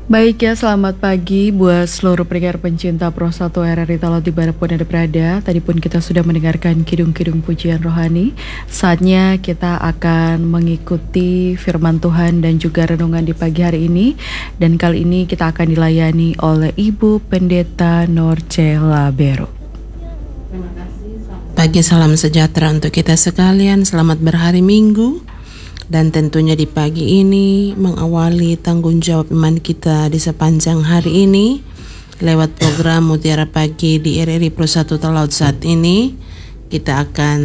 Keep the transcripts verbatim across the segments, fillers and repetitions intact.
Baik ya, selamat pagi buat seluruh pendengar pencinta Pro satu R R I Talaut dimanapun Anda berada. Tadi pun kita sudah mendengarkan kidung-kidung pujian rohani. Saatnya kita akan mengikuti firman Tuhan dan juga renungan di pagi hari ini. Dan kali ini kita akan dilayani oleh Ibu Pendeta Norce Labero. Pagi, salam sejahtera untuk kita sekalian. Selamat berhari Minggu. Dan tentunya di pagi ini mengawali tanggung jawab iman kita di sepanjang hari ini lewat program Mutiara Pagi di R R I Pro satu Talaut. Saat ini kita akan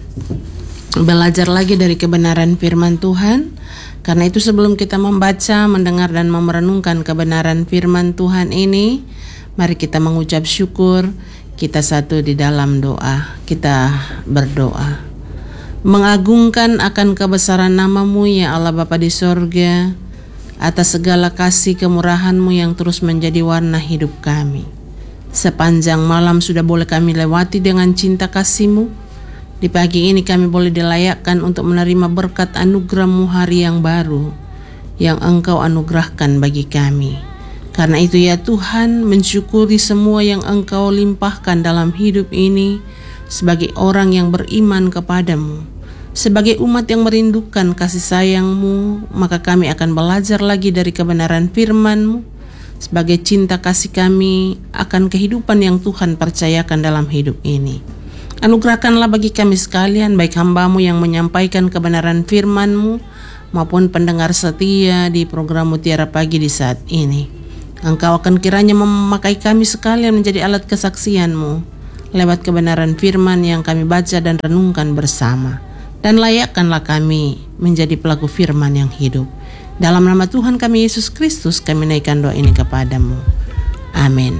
belajar lagi dari kebenaran firman Tuhan. Karena itu sebelum kita membaca, mendengar dan merenungkan kebenaran firman Tuhan ini, mari kita mengucap syukur. Kita satu di dalam doa. Kita berdoa. Mengagungkan akan kebesaran nama-Mu ya Allah Bapa di sorga, atas segala kasih kemurahan-Mu yang terus menjadi warna hidup kami. Sepanjang malam sudah boleh kami lewati dengan cinta kasih-Mu. Di pagi ini kami boleh dilayakkan untuk menerima berkat anugerah-Mu hari yang baru yang Engkau anugerahkan bagi kami. Karena itu ya Tuhan, mensyukuri semua yang Engkau limpahkan dalam hidup ini sebagai orang yang beriman kepadamu. Sebagai umat yang merindukan kasih sayang-Mu, maka kami akan belajar lagi dari kebenaran firman-Mu sebagai cinta kasih kami akan kehidupan yang Tuhan percayakan dalam hidup ini. Anugerahkanlah bagi kami sekalian, baik hamba-Mu yang menyampaikan kebenaran firman-Mu maupun pendengar setia di program Mutiara Pagi di saat ini. Engkau akan kiranya memakai kami sekalian menjadi alat kesaksian-Mu lewat kebenaran firman yang kami baca dan renungkan bersama. Dan layakkanlah kami menjadi pelaku firman yang hidup. Dalam nama Tuhan kami Yesus Kristus kami naikkan doa ini kepadamu. Amin.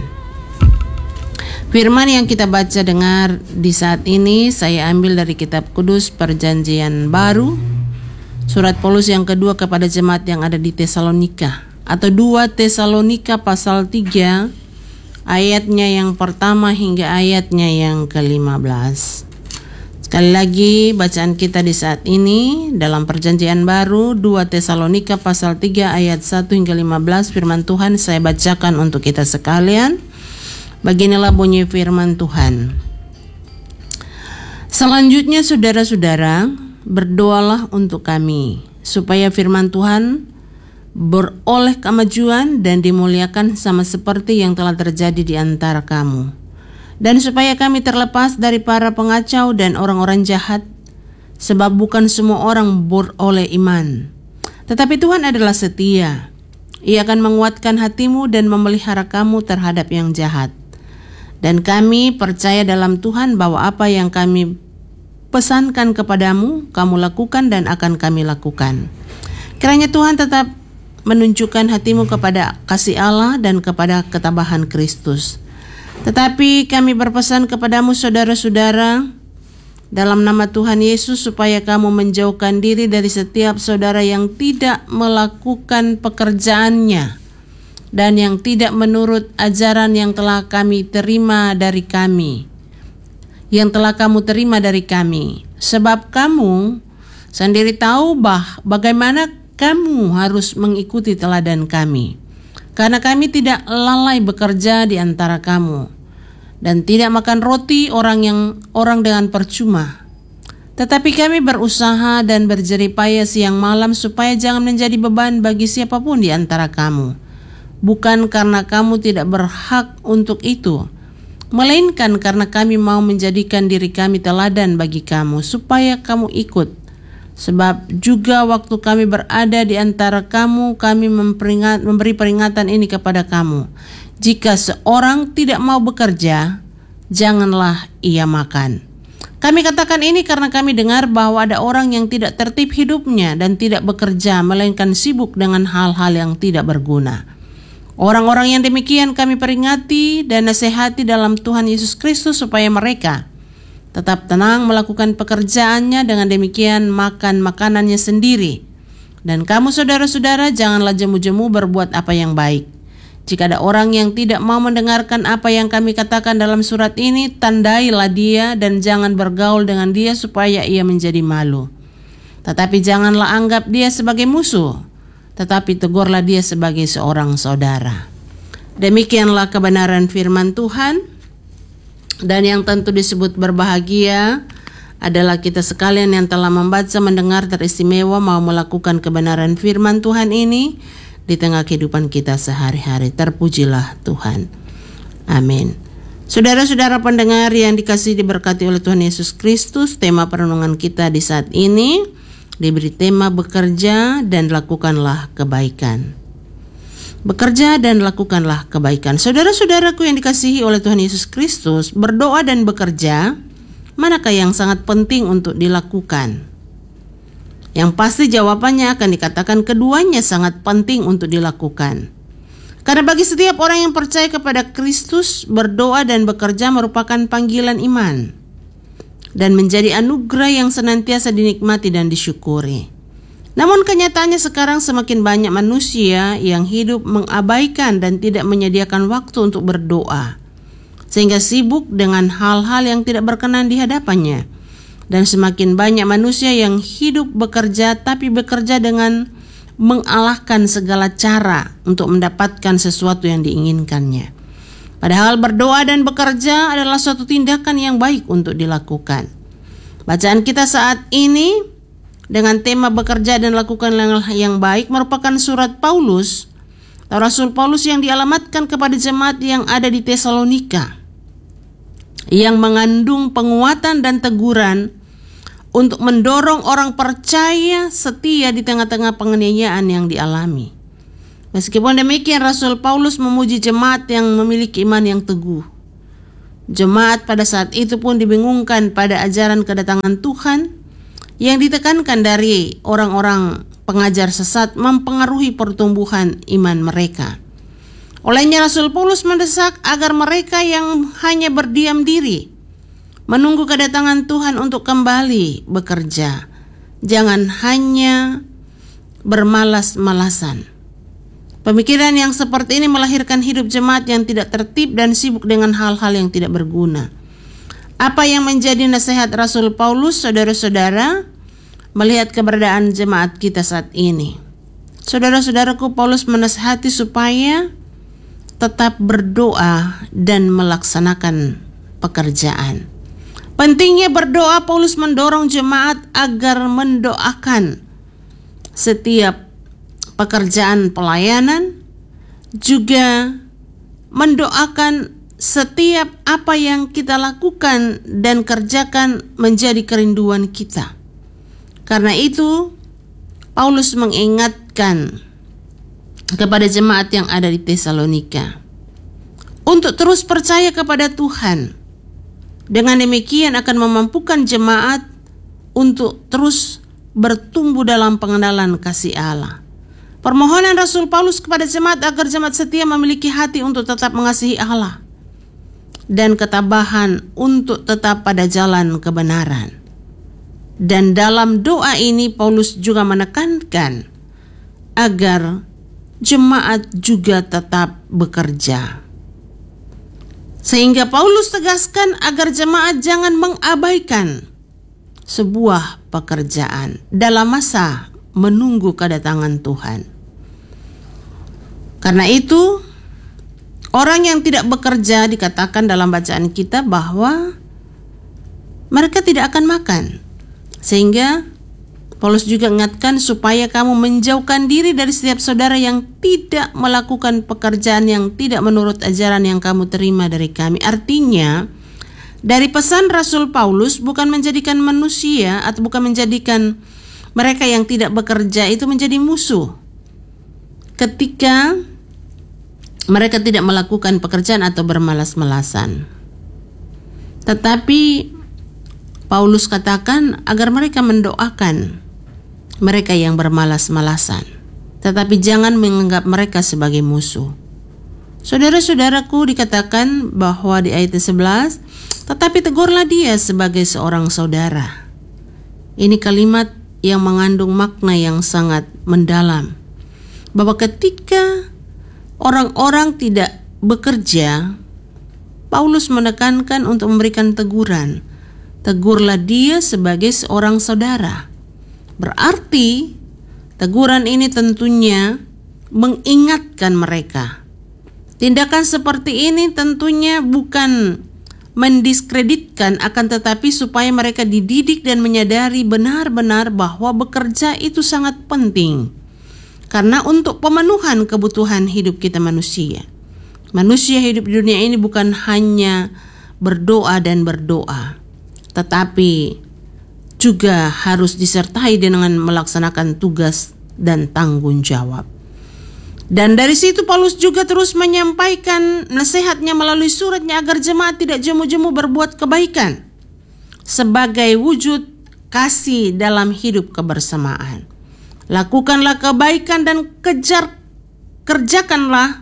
Firman yang kita baca dengar di saat ini saya ambil dari kitab kudus Perjanjian Baru, surat Paulus yang kedua kepada jemaat yang ada di Tesalonika, atau dua Tesalonika pasal tiga ayatnya yang pertama hingga ayatnya yang kelima belas. Sekali lagi bacaan kita di saat ini dalam Perjanjian Baru dua Tesalonika pasal tiga ayat satu hingga lima belas. Firman Tuhan saya bacakan untuk kita sekalian. Beginilah bunyi firman Tuhan. Selanjutnya saudara-saudara, berdoalah untuk kami supaya firman Tuhan beroleh kemajuan dan dimuliakan sama seperti yang telah terjadi di antara kamu. Dan supaya kami terlepas dari para pengacau dan orang-orang jahat, sebab bukan semua orang beroleh iman. Tetapi Tuhan adalah setia. Ia akan menguatkan hatimu dan memelihara kamu terhadap yang jahat. Dan kami percaya dalam Tuhan bahwa apa yang kami pesankan kepadamu, kamu lakukan dan akan kami lakukan. Kiranya Tuhan tetap menunjukkan hatimu kepada kasih Allah dan kepada ketabahan Kristus. Tetapi kami berpesan kepadamu saudara-saudara dalam nama Tuhan Yesus supaya kamu menjauhkan diri dari setiap saudara yang tidak melakukan pekerjaannya dan yang tidak menurut ajaran yang telah kami terima dari kami, yang telah kamu terima dari kami. Sebab kamu sendiri tahu bah bagaimana kamu harus mengikuti teladan kami. Karena kami tidak lalai bekerja di antara kamu dan tidak makan roti orang yang orang dengan percuma. Tetapi kami berusaha dan berjeripaya siang malam supaya jangan menjadi beban bagi siapapun di antara kamu. Bukan karena kamu tidak berhak untuk itu, melainkan karena kami mau menjadikan diri kami teladan bagi kamu supaya kamu ikut. Sebab juga waktu kami berada di antara kamu, kami memperingat, memberi peringatan ini kepada kamu. Jika seorang tidak mau bekerja, janganlah ia makan. Kami katakan ini karena kami dengar bahwa ada orang yang tidak tertib hidupnya dan tidak bekerja, melainkan sibuk dengan hal-hal yang tidak berguna. Orang-orang yang demikian kami peringati dan nasihati dalam Tuhan Yesus Kristus supaya mereka tetap tenang melakukan pekerjaannya, dengan demikian makan makanannya sendiri. Dan kamu saudara-saudara janganlah jemu-jemu berbuat apa yang baik. Jika ada orang yang tidak mau mendengarkan apa yang kami katakan dalam surat ini, tandailah dia dan jangan bergaul dengan dia supaya ia menjadi malu. Tetapi janganlah anggap dia sebagai musuh, tetapi tegurlah dia sebagai seorang saudara. Demikianlah kebenaran firman Tuhan. Dan yang tentu disebut berbahagia adalah kita sekalian yang telah membaca, mendengar, teristimewa mau melakukan kebenaran firman Tuhan ini di tengah kehidupan kita sehari-hari. Terpujilah Tuhan. Amin. Saudara-saudara pendengar yang dikasihi diberkati oleh Tuhan Yesus Kristus, tema perenungan kita di saat ini diberi tema bekerja dan lakukanlah kebaikan. Bekerja dan lakukanlah kebaikan. Saudara-saudaraku yang dikasihi oleh Tuhan Yesus Kristus, berdoa dan bekerja, manakah yang sangat penting untuk dilakukan? Yang pasti jawabannya akan dikatakan keduanya sangat penting untuk dilakukan. Karena bagi setiap orang yang percaya kepada Kristus, berdoa dan bekerja merupakan panggilan iman dan menjadi anugerah yang senantiasa dinikmati dan disyukuri. Namun kenyataannya sekarang semakin banyak manusia yang hidup mengabaikan dan tidak menyediakan waktu untuk berdoa, sehingga sibuk dengan hal-hal yang tidak berkenan di hadapannya. Dan semakin banyak manusia yang hidup bekerja tapi bekerja dengan mengalahkan segala cara untuk mendapatkan sesuatu yang diinginkannya. Padahal berdoa dan bekerja adalah suatu tindakan yang baik untuk dilakukan. Bacaan kita saat ini dengan tema bekerja dan lakukan yang baik merupakan surat Paulus atau Rasul Paulus yang dialamatkan kepada jemaat yang ada di Tesalonika, yang mengandung penguatan dan teguran untuk mendorong orang percaya setia di tengah-tengah penganiayaan yang dialami. Meskipun demikian, Rasul Paulus memuji jemaat yang memiliki iman yang teguh. Jemaat pada saat itu pun dibingungkan pada ajaran kedatangan Tuhan yang ditekankan dari orang-orang pengajar sesat mempengaruhi pertumbuhan iman mereka. Olehnya Rasul Paulus mendesak agar mereka yang hanya berdiam diri menunggu kedatangan Tuhan untuk kembali bekerja. Jangan hanya bermalas-malasan. Pemikiran yang seperti ini melahirkan hidup jemaat yang tidak tertib dan sibuk dengan hal-hal yang tidak berguna. Apa yang menjadi nasihat Rasul Paulus, saudara-saudara, melihat keberadaan jemaat kita saat ini? Saudara-saudaraku, Paulus menasihati supaya tetap berdoa dan melaksanakan pekerjaan. Pentingnya berdoa, Paulus mendorong jemaat agar mendoakan setiap pekerjaan pelayanan, juga mendoakan setiap apa yang kita lakukan dan kerjakan menjadi kerinduan kita. Karena itu, Paulus mengingatkan kepada jemaat yang ada di Tesalonika untuk terus percaya kepada Tuhan. Dengan demikian akan memampukan jemaat untuk terus bertumbuh dalam pengenalan kasih Allah. Permohonan Rasul Paulus kepada jemaat agar jemaat setia memiliki hati untuk tetap mengasihi Allah dan ketabahan untuk tetap pada jalan kebenaran. Dan dalam doa ini Paulus juga menekankan agar jemaat juga tetap bekerja. Sehingga Paulus tegaskan agar jemaat jangan mengabaikan sebuah pekerjaan dalam masa menunggu kedatangan Tuhan. Karena itu, orang yang tidak bekerja dikatakan dalam bacaan kita bahwa mereka tidak akan makan. Sehingga Paulus juga ingatkan supaya kamu menjauhkan diri dari setiap saudara yang tidak melakukan pekerjaan yang tidak menurut ajaran yang kamu terima dari kami. Artinya, dari pesan Rasul Paulus bukan menjadikan manusia atau bukan menjadikan mereka yang tidak bekerja itu menjadi musuh. Ketika mereka tidak melakukan pekerjaan atau bermalas-malasan. Tetapi Paulus katakan agar mereka mendoakan mereka yang bermalas-malasan, tetapi jangan menganggap mereka sebagai musuh. Saudara-saudaraku, dikatakan bahwa di ayat sebelas, tetapi tegurlah dia sebagai seorang saudara. Ini kalimat yang mengandung makna yang sangat mendalam, bahwa ketika orang-orang tidak bekerja, Paulus menekankan untuk memberikan teguran. Tegurlah dia sebagai seorang saudara. Berarti Teguran ini tentunya mengingatkan mereka. Tindakan seperti ini tentunya bukan mendiskreditkan, akan tetapi supaya mereka dididik dan menyadari benar-benar bahwa bekerja itu sangat penting. Karena untuk pemenuhan kebutuhan hidup kita manusia. Manusia hidup di dunia ini bukan hanya berdoa dan berdoa, tetapi juga harus disertai dengan melaksanakan tugas dan tanggung jawab. Dan dari situ Paulus juga terus menyampaikan nasihatnya melalui suratnya agar jemaat tidak jemu-jemu berbuat kebaikan sebagai wujud kasih dalam hidup kebersamaan. Lakukanlah kebaikan dan kejar kerjakanlah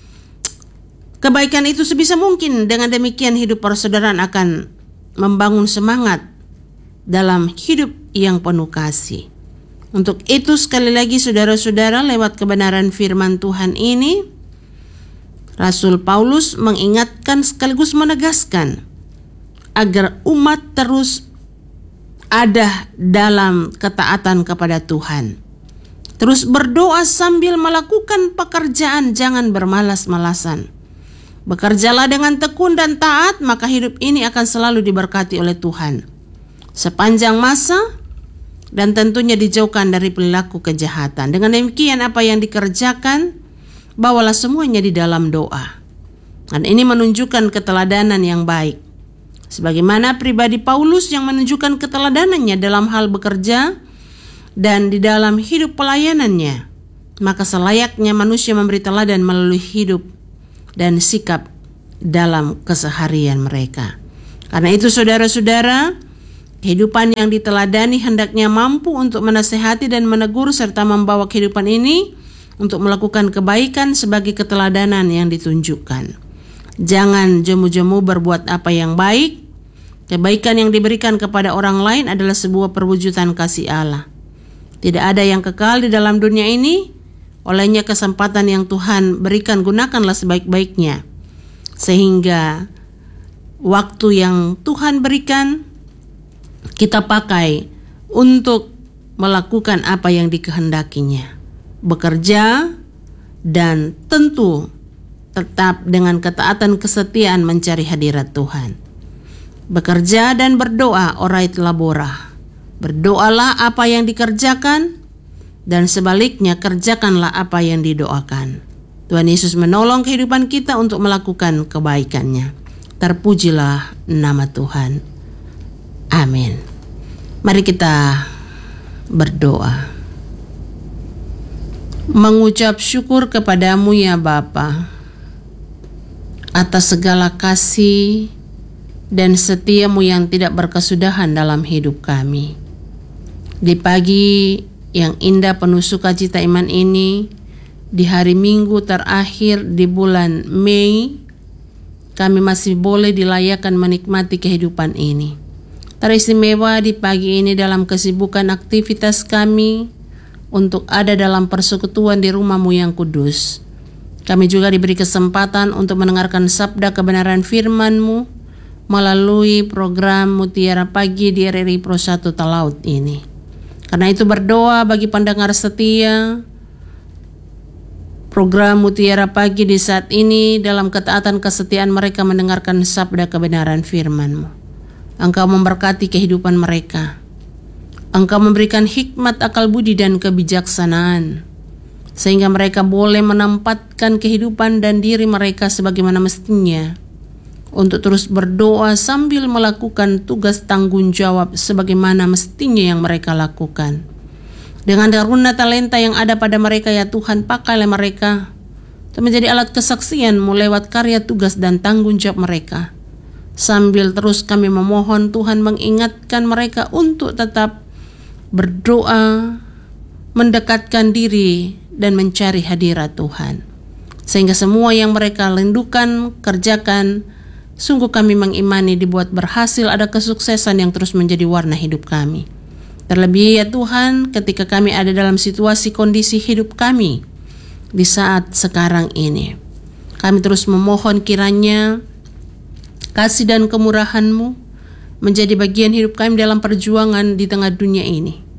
kebaikan itu sebisa mungkin. Dengan demikian hidup persaudaraan akan membangun semangat dalam hidup yang penuh kasih. Untuk itu sekali lagi saudara-saudara, lewat kebenaran firman Tuhan ini, Rasul Paulus mengingatkan sekaligus menegaskan agar umat terus ada dalam ketaatan kepada Tuhan. Terus berdoa sambil melakukan pekerjaan, jangan bermalas-malasan. Bekerjalah dengan tekun dan taat, maka hidup ini akan selalu diberkati oleh Tuhan sepanjang masa, dan tentunya dijauhkan dari perilaku kejahatan. Dengan demikian apa yang dikerjakan, bawalah semuanya di dalam doa. Dan ini menunjukkan keteladanan yang baik. Sebagaimana pribadi Paulus yang menunjukkan keteladanannya dalam hal bekerja dan di dalam hidup pelayanannya, maka selayaknya manusia memberi teladan melalui hidup dan sikap dalam keseharian mereka. Karena itu saudara-saudara, kehidupan yang diteladani hendaknya mampu untuk menasehati dan menegur serta membawa kehidupan ini untuk melakukan kebaikan sebagai keteladanan yang ditunjukkan. Jangan jemu-jemu berbuat apa yang baik. Kebaikan yang diberikan kepada orang lain adalah sebuah perwujudan kasih Allah. Tidak ada yang kekal di dalam dunia ini. Olehnya kesempatan yang Tuhan berikan gunakanlah sebaik-baiknya. Sehingga waktu yang Tuhan berikan kita pakai untuk melakukan apa yang dikehendakinya. Bekerja dan tentu tetap dengan ketaatan kesetiaan mencari hadirat Tuhan. Bekerja dan berdoa, orait labora. Berdoalah apa yang dikerjakan dan sebaliknya kerjakanlah apa yang didoakan. Tuhan Yesus menolong kehidupan kita untuk melakukan kebaikannya. Terpujilah nama Tuhan. Amin. Mari kita berdoa. Mengucap syukur kepadamu ya Bapa atas segala kasih dan setiamu yang tidak berkesudahan dalam hidup kami. Di pagi yang indah penuh sukacita iman ini, di hari Minggu terakhir di bulan Mei, kami masih boleh dilayakkan menikmati kehidupan ini. Teristimewa di pagi ini dalam kesibukan aktivitas kami untuk ada dalam persekutuan di rumah-Mu yang kudus. Kami juga diberi kesempatan untuk mendengarkan sabda kebenaran firman-Mu melalui program Mutiara Pagi di R R I Pro satu Talaut ini. Karena itu berdoa bagi pendengar setia program Mutiara Pagi di saat ini dalam ketaatan kesetiaan mereka mendengarkan sabda kebenaran firman-Mu. Engkau memberkati kehidupan mereka. Engkau memberikan hikmat, akal budi, dan kebijaksanaan, sehingga mereka boleh menempatkan kehidupan dan diri mereka sebagaimana mestinya, untuk terus berdoa sambil melakukan tugas tanggung jawab sebagaimana mestinya yang mereka lakukan. Dengan karunia talenta yang ada pada mereka ya Tuhan, pakailah mereka untuk menjadi alat kesaksian-Mu lewat karya tugas dan tanggung jawab mereka. Sambil terus kami memohon Tuhan mengingatkan mereka untuk tetap berdoa, mendekatkan diri dan mencari hadirat Tuhan. Sehingga semua yang mereka rindukan, kerjakan, sungguh kami mengimani dibuat berhasil, ada kesuksesan yang terus menjadi warna hidup kami. Terlebih ya Tuhan, ketika kami ada dalam situasi kondisi hidup kami di saat sekarang ini, kami terus memohon kiranya kasih dan kemurahan-Mu menjadi bagian hidup kami dalam perjuangan di tengah dunia ini.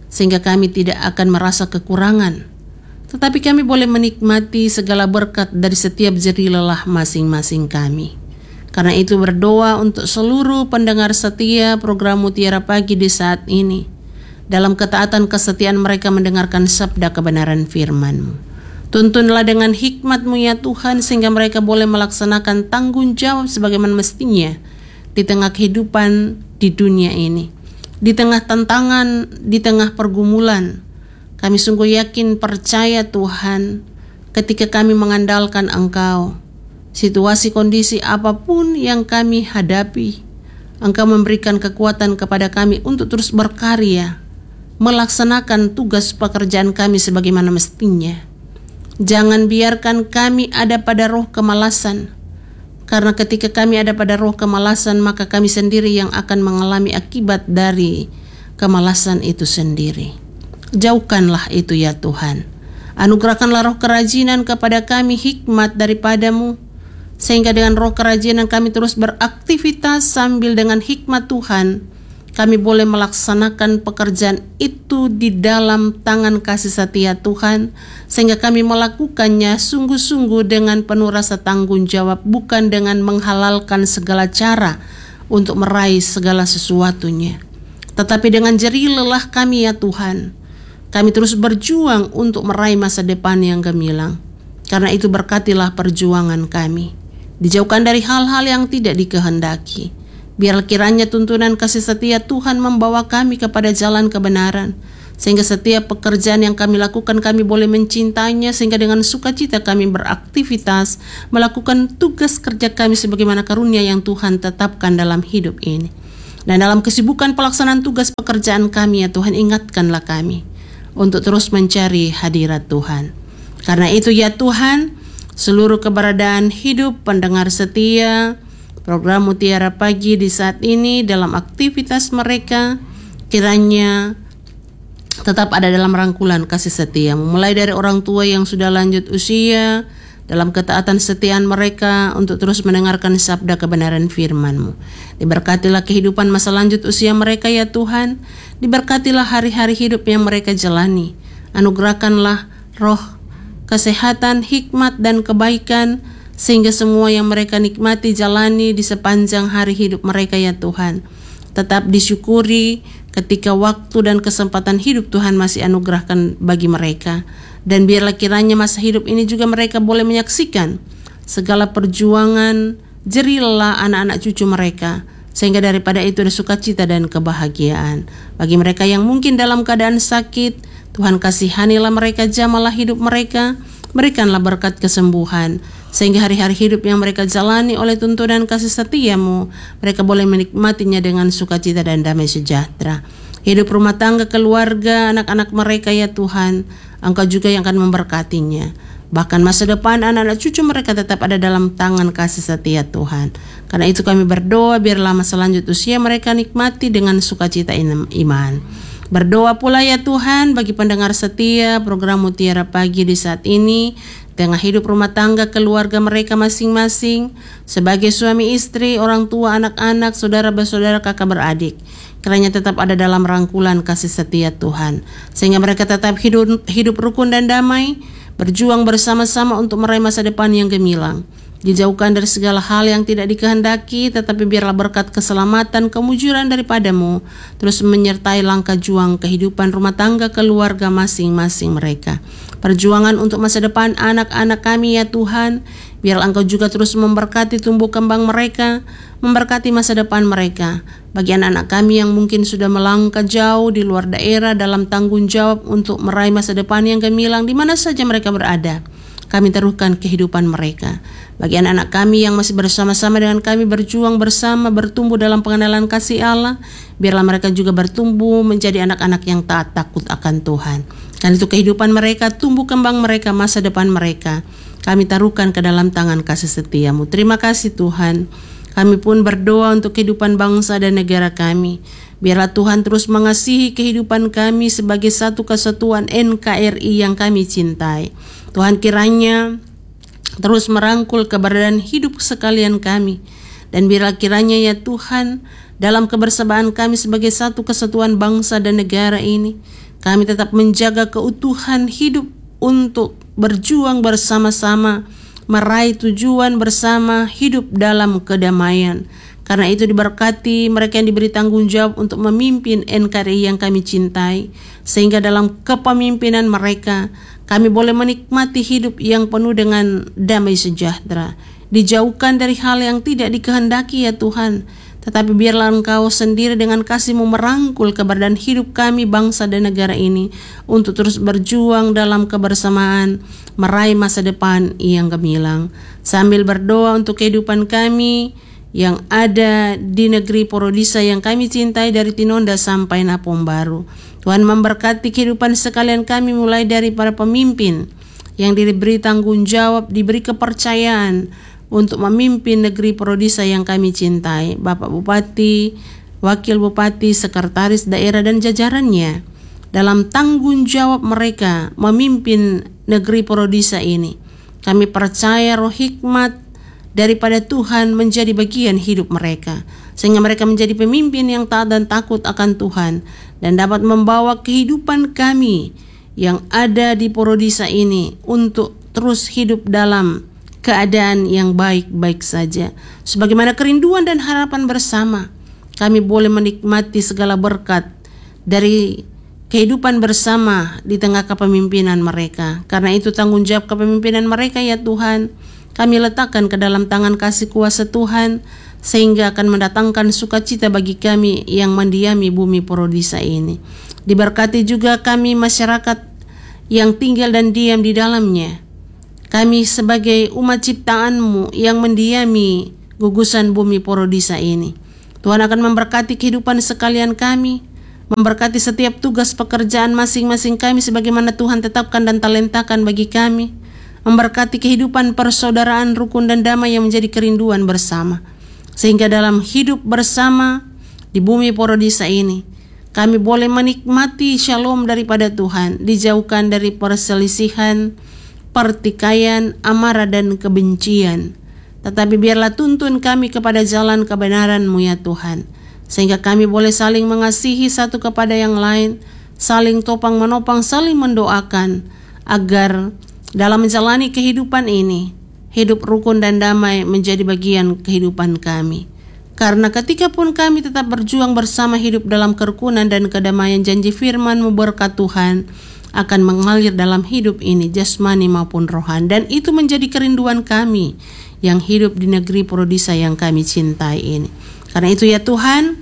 sehingga kami tidak akan merasa kekurangan, tetapi kami boleh menikmati segala berkat dari setiap jerih lelah masing-masing kami. Karena itu berdoa untuk seluruh pendengar setia program Mutiara Pagi di saat ini, dalam ketaatan kesetiaan mereka mendengarkan sabda kebenaran firman-Mu. Tuntunlah dengan hikmat-Mu ya Tuhan, sehingga mereka boleh melaksanakan tanggung jawab sebagaimana mestinya di tengah kehidupan di dunia ini, di tengah tantangan, di tengah pergumulan. Kami sungguh yakin percaya Tuhan, ketika kami mengandalkan Engkau, situasi kondisi apapun yang kami hadapi, Engkau memberikan kekuatan kepada kami untuk terus berkarya, melaksanakan tugas pekerjaan kami sebagaimana mestinya. Jangan biarkan kami ada pada roh kemalasan, karena ketika kami ada pada roh kemalasan, maka kami sendiri yang akan mengalami akibat dari kemalasan itu sendiri. Jauhkanlah itu ya Tuhan. Anugerahkanlah roh kerajinan kepada kami, hikmat daripada-Mu, sehingga dengan roh kerajinan kami terus beraktivitas sambil dengan hikmat Tuhan, kami boleh melaksanakan pekerjaan itu di dalam tangan kasih setia Tuhan, sehingga kami melakukannya sungguh-sungguh dengan penuh rasa tanggung jawab, bukan dengan menghalalkan segala cara untuk meraih segala sesuatunya, tetapi dengan jerih lelah kami ya Tuhan, kami terus berjuang untuk meraih masa depan yang gemilang. Karena itu berkatilah perjuangan kami, dijauhkan dari hal-hal yang tidak dikehendaki. Biar kiranya tuntunan kasih setia Tuhan membawa kami kepada jalan kebenaran, sehingga setiap pekerjaan yang kami lakukan kami boleh mencintainya, sehingga dengan sukacita kami beraktivitas melakukan tugas kerja kami sebagaimana karunia yang Tuhan tetapkan dalam hidup ini. Dan dalam kesibukan pelaksanaan tugas pekerjaan kami ya Tuhan, ingatkanlah kami untuk terus mencari hadirat Tuhan. Karena itu ya Tuhan, seluruh keberadaan hidup pendengar setia program Mutiara Pagi di saat ini dalam aktivitas mereka, kiranya tetap ada dalam rangkulan kasih setia, mulai dari orang tua yang sudah lanjut usia, dalam ketaatan setiaan mereka untuk terus mendengarkan sabda kebenaran firman-Mu. Diberkatilah kehidupan masa lanjut usia mereka ya Tuhan, diberkatilah hari-hari hidup yang mereka jalani, anugerahkanlah roh kesehatan, hikmat dan kebaikan, sehingga semua yang mereka nikmati jalani di sepanjang hari hidup mereka ya Tuhan, tetap disyukuri ketika waktu dan kesempatan hidup Tuhan masih anugerahkan bagi mereka. Dan biarlah kiranya masa hidup ini juga mereka boleh menyaksikan segala perjuangan jerih lelah anak-anak cucu mereka, sehingga daripada itu ada sukacita dan kebahagiaan. Bagi mereka yang mungkin dalam keadaan sakit, Tuhan kasihanilah mereka, jamalah hidup mereka, berikanlah berkat kesembuhan, sehingga hari-hari hidup yang mereka jalani oleh tuntunan kasih setia-Mu, mereka boleh menikmatinya dengan sukacita dan damai sejahtera. Hidup rumah tangga, keluarga, anak-anak mereka ya Tuhan, Engkau juga yang akan memberkatinya. Bahkan masa depan anak-anak cucu mereka tetap ada dalam tangan kasih setia Tuhan. Karena itu kami berdoa, biarlah masa lanjut usia mereka nikmati dengan sukacita iman. Berdoa pula ya Tuhan bagi pendengar setia program Mutiara Pagi di saat ini, tengah hidup rumah tangga keluarga mereka masing-masing, sebagai suami istri, orang tua, anak-anak, saudara bersaudara, kakak beradik, kiranya tetap ada dalam rangkulan kasih setia Tuhan, sehingga mereka tetap hidup, hidup rukun dan damai, berjuang bersama-sama untuk meraih masa depan yang gemilang. Dijauhkan dari segala hal yang tidak dikehendaki, tetapi biarlah berkat keselamatan, kemujuran daripada-Mu terus menyertai langkah juang kehidupan rumah tangga keluarga masing-masing mereka. Perjuangan untuk masa depan anak-anak kami ya Tuhan, biarlah Engkau juga terus memberkati tumbuh kembang mereka, memberkati masa depan mereka. Bagi anak-anak kami yang mungkin sudah melangkah jauh di luar daerah dalam tanggung jawab untuk meraih masa depan yang gemilang di mana saja mereka berada, kami taruhkan kehidupan mereka. Bagi anak-anak kami yang masih bersama-sama dengan kami berjuang bersama, bertumbuh dalam pengenalan kasih Allah, biarlah mereka juga bertumbuh menjadi anak-anak yang taat takut akan Tuhan. Dan itu kehidupan mereka, tumbuh kembang mereka, masa depan mereka, kami taruhkan ke dalam tangan kasih setia-Mu. Terima kasih Tuhan. Kami pun berdoa untuk kehidupan bangsa dan negara kami. Biarlah Tuhan terus mengasihi kehidupan kami sebagai satu kesatuan N K R I yang kami cintai. Tuhan kiranya terus merangkul keberadaan hidup sekalian kami. Dan biarlah kiranya ya Tuhan, dalam kebersamaan kami sebagai satu kesatuan bangsa dan negara ini, Kami tetap menjaga keutuhan hidup untuk berjuang bersama-sama, meraih tujuan bersama, hidup dalam kedamaian. Karena itu diberkati mereka yang diberi tanggung jawab untuk memimpin N K R I yang kami cintai, sehingga dalam kepemimpinan mereka kami boleh menikmati hidup yang penuh dengan damai sejahtera, dijauhkan dari hal yang tidak dikehendaki ya Tuhan. Tetapi biarlah Engkau sendiri dengan kasih-Mu merangkul keberadaan hidup kami, bangsa dan negara ini, untuk terus berjuang dalam kebersamaan, meraih masa depan yang gemilang. Sambil berdoa untuk kehidupan kami yang ada di negeri Porodisa yang kami cintai, dari Tinonda sampai Napom Baru. Tuhan memberkati kehidupan sekalian kami, mulai dari para pemimpin yang diberi tanggung jawab, diberi kepercayaan untuk memimpin negeri Porodisa yang kami cintai, Bapak Bupati, Wakil Bupati, Sekretaris Daerah dan jajarannya, dalam tanggung jawab mereka memimpin negeri Porodisa ini. Kami percaya roh hikmat daripada Tuhan menjadi bagian hidup mereka, sehingga mereka menjadi pemimpin yang taat dan takut akan Tuhan, dan dapat membawa kehidupan kami yang ada di Porodisa ini untuk terus hidup dalam keadaan yang baik-baik saja. Sebagaimana kerinduan dan harapan bersama, kami boleh menikmati segala berkat dari kehidupan bersama di tengah kepemimpinan mereka. Karena itu tanggung jawab kepemimpinan mereka ya Tuhan, kami letakkan ke dalam tangan kasih kuasa Tuhan, sehingga akan mendatangkan sukacita bagi kami yang mendiami bumi Porodisa ini. Diberkati juga kami masyarakat yang tinggal dan diam di dalamnya. Kami sebagai umat ciptaan-Mu yang mendiami gugusan bumi Porodisa ini. Tuhan akan memberkati kehidupan sekalian kami, memberkati setiap tugas pekerjaan masing-masing kami sebagaimana Tuhan tetapkan dan talentakan bagi kami, memberkati kehidupan persaudaraan, rukun dan damai yang menjadi kerinduan bersama, sehingga dalam hidup bersama di bumi Porodisa ini, kami boleh menikmati shalom daripada Tuhan, dijauhkan dari perselisihan, pertikaian, amarah dan kebencian. Tetapi biarlah tuntun kami kepada jalan kebenaran-Mu ya Tuhan, sehingga kami boleh saling mengasihi satu kepada yang lain, saling topang menopang, saling mendoakan, agar dalam menjalani kehidupan ini, hidup rukun dan damai menjadi bagian kehidupan kami. Karena ketika pun kami tetap berjuang bersama hidup dalam kerukunan dan kedamaian, janji firman-Mu berkat Tuhan akan mengalir dalam hidup ini, jasmani maupun rohani, dan itu menjadi kerinduan kami yang hidup di negeri Porodisa yang kami cintai ini. Karena itu ya Tuhan,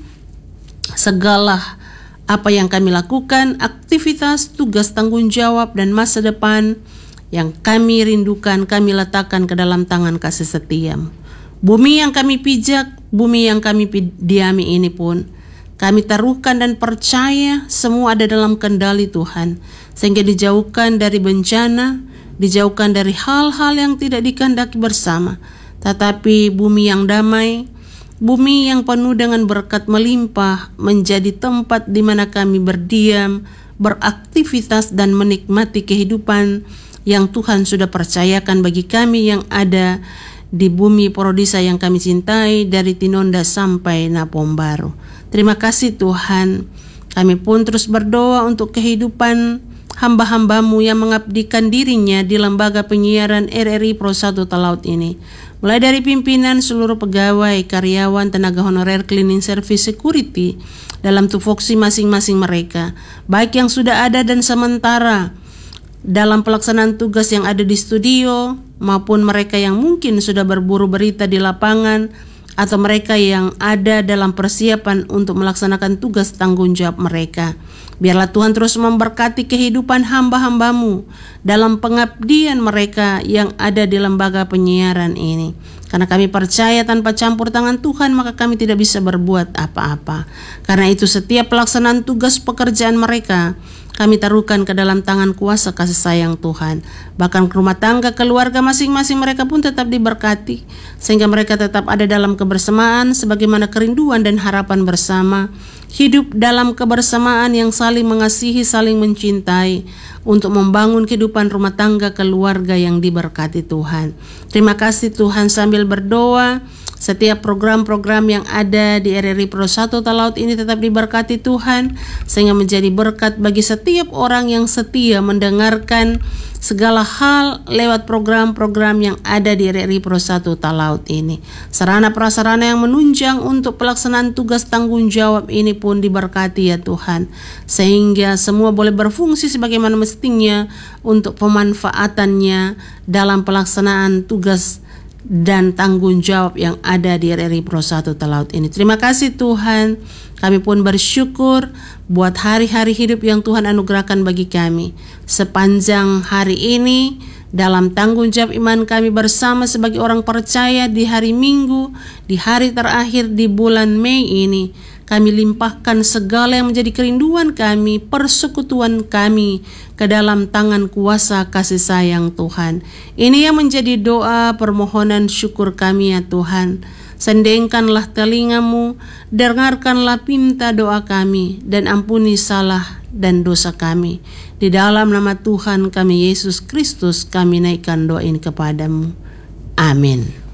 segala apa yang kami lakukan, aktivitas, tugas, tanggung jawab, dan masa depan yang kami rindukan, kami letakkan ke dalam tangan kasih setia-Mu. Bumi yang kami pijak, bumi yang kami diami ini pun kami taruhkan dan percaya semua ada dalam kendali Tuhan, sehingga dijauhkan dari bencana, dijauhkan dari hal-hal yang tidak dikehendaki bersama, tetapi bumi yang damai, bumi yang penuh dengan berkat melimpah, menjadi tempat di mana kami berdiam, beraktivitas dan menikmati kehidupan yang Tuhan sudah percayakan bagi kami yang ada di bumi Porodisa yang kami cintai, dari Tinonda sampai Napom Baru. Terima kasih Tuhan. Kami pun terus berdoa untuk kehidupan hamba-hamba-Mu yang mengabdikan dirinya di lembaga penyiaran R R I Pro satu Talaut ini. Mulai dari pimpinan, seluruh pegawai, karyawan, tenaga honorer, cleaning service, security, dalam tupoksi masing-masing mereka, baik yang sudah ada dan sementara dalam pelaksanaan tugas yang ada di studio, maupun mereka yang mungkin sudah berburu berita di lapangan, atau mereka yang ada dalam persiapan untuk melaksanakan tugas tanggung jawab mereka. Biarlah Tuhan terus memberkati kehidupan hamba-hamba-Mu dalam pengabdian mereka yang ada di lembaga penyiaran ini. Karena kami percaya tanpa campur tangan Tuhan maka kami tidak bisa berbuat apa-apa. Karena itu setiap pelaksanaan tugas pekerjaan mereka kami taruhkan ke dalam tangan kuasa kasih sayang Tuhan. Bahkan ke rumah tangga, keluarga masing-masing mereka pun tetap diberkati, sehingga mereka tetap ada dalam kebersamaan sebagaimana kerinduan dan harapan bersama hidup dalam kebersamaan yang saling mengasihi, saling mencintai, untuk membangun kehidupan rumah tangga keluarga yang diberkati Tuhan. Terima kasih Tuhan, sambil berdoa, setiap program-program yang ada di R R I Pro satu Talaut ini tetap diberkati Tuhan, sehingga menjadi berkat bagi setiap orang yang setia mendengarkan segala hal lewat program-program yang ada di R R I Pro satu Talaut ini. Sarana prasarana yang menunjang untuk pelaksanaan tugas tanggung jawab ini pun diberkati ya Tuhan, sehingga semua boleh berfungsi sebagaimana mestinya untuk pemanfaatannya dalam pelaksanaan tugas dan tanggung jawab yang ada di R R I Pro satu Talaut ini. Terima kasih Tuhan, kami pun bersyukur buat hari-hari hidup yang Tuhan anugerahkan bagi kami. Sepanjang hari ini, dalam tanggung jawab iman kami bersama sebagai orang percaya di hari Minggu, di hari terakhir di bulan Mei ini, kami limpahkan segala yang menjadi kerinduan kami, persekutuan kami ke dalam tangan kuasa kasih sayang Tuhan. Ini yang menjadi doa permohonan syukur kami ya Tuhan. Sendengkanlah telingamu, dengarkanlah pinta doa kami, dan ampuni salah dan dosa kami. Di dalam nama Tuhan kami Yesus Kristus kami naikkan doa ini kepadamu. Amin.